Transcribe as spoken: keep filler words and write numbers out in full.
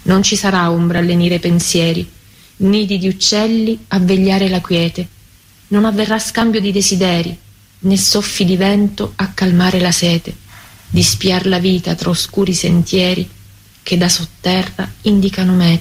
Non ci sarà ombra a lenire i pensieri, nidi di uccelli a vegliare la quiete. Non avverrà scambio di desideri, né soffi di vento a calmare la sete, di spiar la vita tra oscuri sentieri che da sotterra indicano mete.